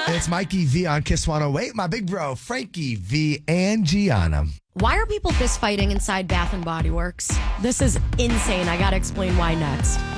It's Mikey V on Kiss 108. My big bro, Frankie V and Gianna. Why are people fist fighting inside Bath and Body Works? This is insane. I got to explain why next.